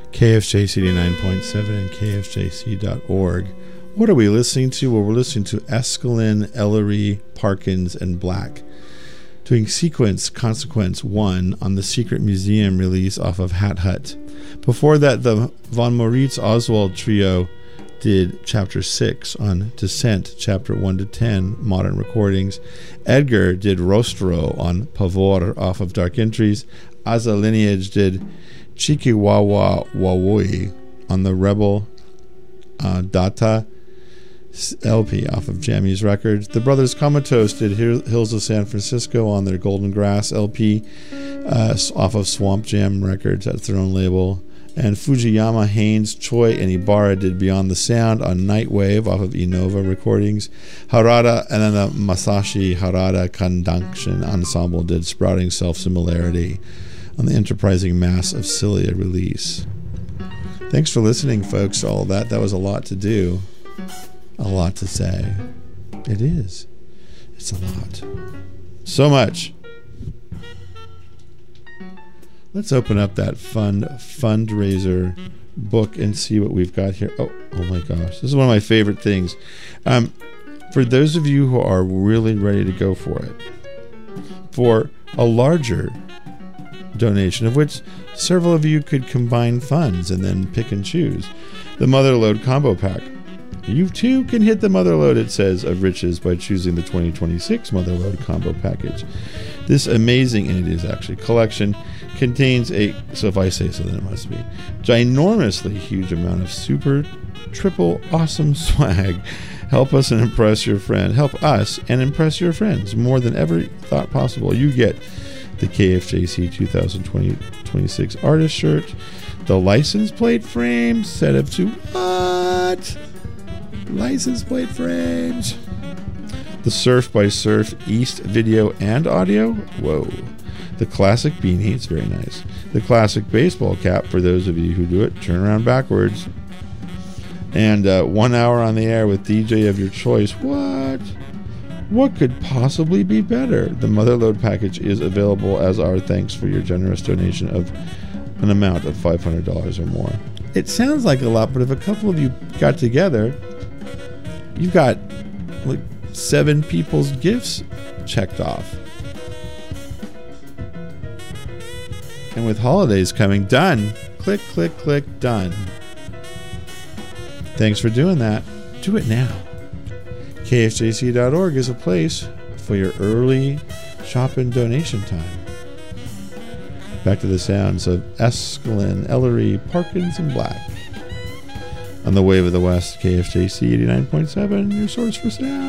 KFJC 89.7 and KFJC.org. What are we listening to? Well, we're listening to Eskelin, Ellery, Parkins, and Black, doing Consequence 1 on the Secret Museum release off of Hat Hut. Before that, the Von Moritz Oswald Trio did Chapter 6 on Descent, Chapter 1 to 10, Modern Recordings. Edgar did Rostro on Pavor off of Dark Entries. Aza Lineage did Chikiwawa Wawui on the Rebel Data LP off of Jammies Records. The Brothers Comatose did Hills of San Francisco on their Golden Grass LP off of Swamp Jam Records. That's their own label. And Fujiyama, Haynes, Choi, and Ibarra did Beyond the Sound on Nightwave off of Innova Recordings. Harada and then the Masashi Harada Conjunction Ensemble did Sprouting Self-Similarity on the Enterprising Mass of Cilia release. Thanks for listening, folks, to all that. That was a lot to do. A lot to say. It is. It's a lot. So much. Let's open up that fundraiser book and see what we've got here. Oh my gosh. This is one of my favorite things. For those of you who are really ready to go for it, for a larger donation, of which several of you could combine funds and then pick and choose, the Motherload Combo Pack. You too can hit the Motherload, it says, of riches by choosing the 2026 Motherload Combo Package. This amazing, and it is actually, collection contains a, so if I say so then it must be, ginormously huge amount of super, triple, awesome swag. Help us and impress your friend. Help us and impress your friends more than ever thought possible. You get the KFJC 2026 artist shirt, the license plate frame set up to what? License plate frames. The Surf by Surf East video and audio. Whoa. The classic beanie. It's very nice. The classic baseball cap for those of you who do it. Turn around backwards. And 1 hour on the air with DJ of your choice. What could possibly be better? The Motherload package is available as our thanks for your generous donation of an amount of $500 or more. It sounds like a lot, but if a couple of you got together, you've got like 7 people's gifts checked off. And with holidays coming, done. Click, click, click, done. Thanks for doing that. Do it now. KFJC.org is a place for your early shopping donation time. Back to the sounds of Eskelin, Ellery, Parkins, and Black. On the Wave of the West, KFJC 89.7, your source for sound.